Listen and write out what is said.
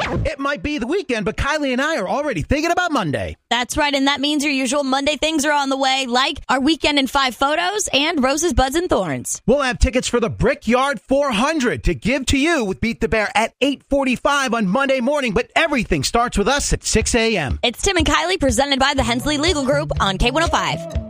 It might be the weekend, but Kylie and I are already thinking about Monday. That's right, and that means your usual Monday things are on the way, like our Weekend in 5 photos and Roses, Buds, and Thorns. We'll have tickets for the Brickyard 400 to give to you with Beat the Bear at 8:45 on Monday morning, but everything starts with us at 6 a.m. It's Tim and Kylie presented by the Hensley Legal Group on K105.